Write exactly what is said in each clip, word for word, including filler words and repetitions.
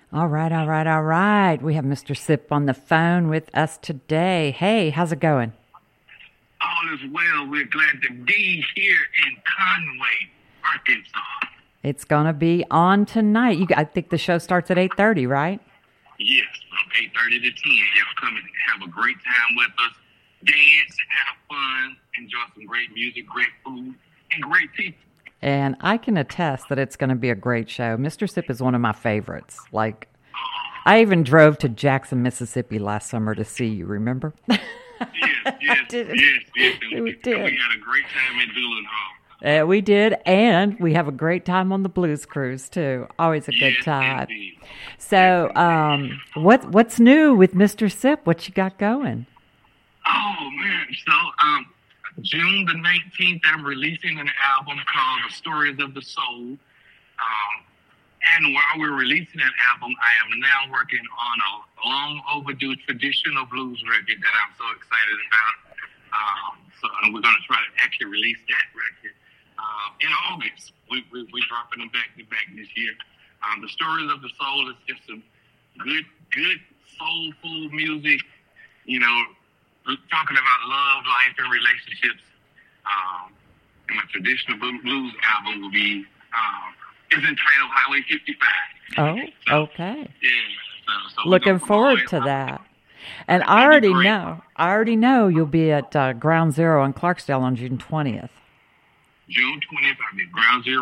All right, all right, all right. We have Mister Sip on the phone with us today. Hey, how's it going? All is well. We're glad to be here in Conway, Arkansas. It's going to be on tonight. You, I think the show starts at eight thirty, right? Yes, from eight thirty to ten. Y'all come and have a great time with us. Dance, have fun, enjoy some great music, great food, and great people. And I can attest that it's going to be a great show. Mister Sip is one of my favorites. Like, I even drove to Jackson, Mississippi last summer to see you, remember? Yes, yes, did. yes, yes. We We, did. we had a great time at Doolin Hall. Uh, we did, and we have a great time on the Blues Cruise, too. Always a good Yes, time. indeed. So, um, what, what's new with Mister Sip? What you got going? Oh, man. So, um, June the nineteenth, I'm releasing an album called The Stories of the Soul. Um, and while we're releasing that album, I am now working on a long overdue traditional blues record that I'm so excited about. Um, so and we're going to try to actually release that record uh, in August. We, we, we're dropping them back to back this year. Um, the Stories of the Soul is just some good, good soulful music, you know, talking about love, life, and relationships. Um, and my traditional blues album will be um, is entitled Highway fifty-five. Oh, So, okay. Yeah. So, so we're Looking gonna forward promote to it. that. And I That'd be already great. know, I already know you'll be at uh, Ground Zero in Clarksdale on June twentieth. June twentieth, I'll be at Ground Zero.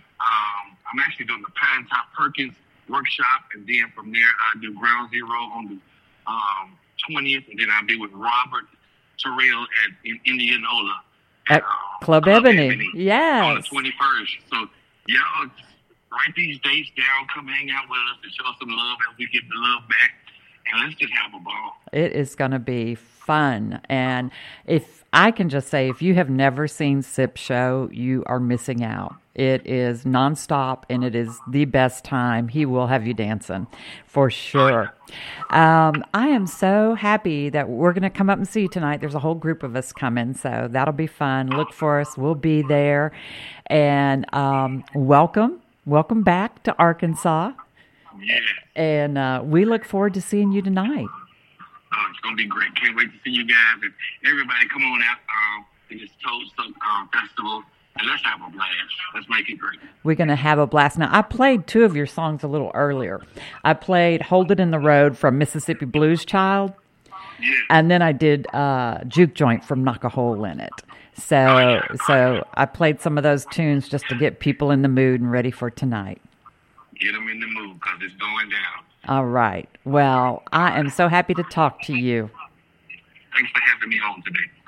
Um, I'm actually doing the Pine Top Perkins workshop, and then from there I do Ground Zero on the um, twentieth, and then I'll be with Robert Terrell at in Indianola At um, Club Ebony. Yes. on the twenty-first. So y'all just write these dates down, come hang out with us and show us some love as we get the love back, and let's just have a ball. It is going to be fun. And if I can just say, if you have never seen Sip Show, you are missing out. It is nonstop, and it is the best time. He will have you dancing, for sure. Um, I am so happy that we're going to come up and see you tonight. There's a whole group of us coming, so that'll be fun. Look for us. We'll be there. And um, welcome. Welcome back to Arkansas. Yeah. And uh, we look forward to seeing you tonight. Oh, it's going to be great. Can't wait to see you guys. And everybody come on out um, to this Toast um, Festival, and let's have a blast. Let's make it great. We're going to have a blast. Now, I played two of your songs a little earlier. I played Hold It in the Road from Mississippi Blues Child, Yeah. and then I did uh, Juke Joint from Knock a Hole in It. So, Oh, yeah. so I played some of those tunes just to get people in the mood and ready for tonight. Get them in the mood because it's going down. All right. Well, I am so happy to talk to you. Thanks for having me on today.